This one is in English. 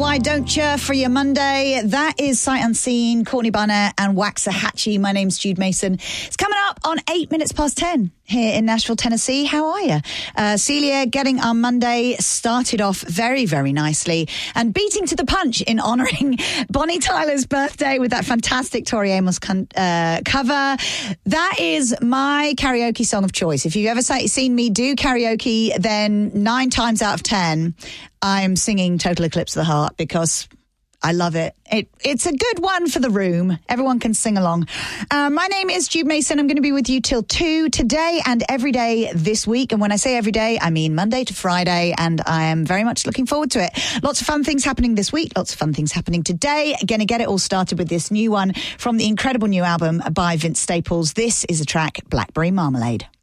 Why Don't You for your Monday. That is Sight Unseen, Courtney Barnett and Waxahachie. My name's Jude Mason. It's coming up on 8 minutes past 10 here in Nashville, Tennessee. How are you? Celia getting our Monday started off very, very nicely and beating to the punch in honouring Bonnie Tyler's birthday with that fantastic Tori Amos cover. That is my karaoke song of choice. If you've ever seen me do karaoke, then 9 times out of 10, I'm singing Total Eclipse of the Heart because I love it. It's a good one for the room. Everyone can sing along. My name is Jude Mason. I'm going to be with you till 2 today and every day this week. And when I say every day, I mean Monday to Friday. And I am very much looking forward to it. Lots of fun things happening this week. Lots of fun things happening today. Going to get it all started with this new one from the incredible new album by Vince Staples. This is a track, Blackberry Marmalade.